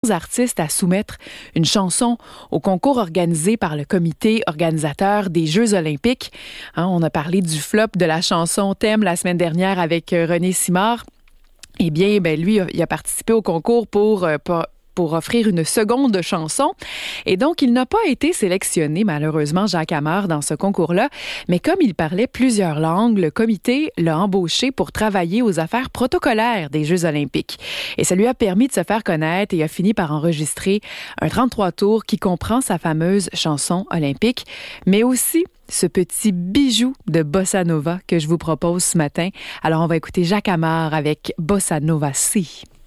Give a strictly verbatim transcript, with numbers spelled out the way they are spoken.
onze artistes à soumettre une chanson au concours organisé par le comité organisateur des Jeux olympiques. Hein, on a parlé du flop de la chanson thème la semaine dernière avec euh, René Simard. Eh bien, ben lui, il a participé au concours pour... Euh, pour pour offrir une seconde chanson. Et donc, il n'a pas été sélectionné, malheureusement, Jacques Hammer, dans ce concours-là. Mais comme il parlait plusieurs langues, le comité l'a embauché pour travailler aux affaires protocolaires des Jeux olympiques. Et ça lui a permis de se faire connaître et a fini par enregistrer un trente-trois tours qui comprend sa fameuse chanson olympique, mais aussi ce petit bijou de Bossa Nova que je vous propose ce matin. Alors, on va écouter Jacques Hammer avec Bossa Nova Si.